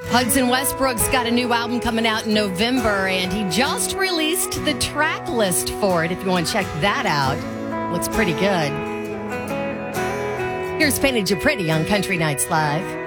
Hudson Westbrook's got a new album coming out in November, and he just released the track list for it. If you want to check that out, looks pretty good. Here's Painted You Pretty on Country Nights Live.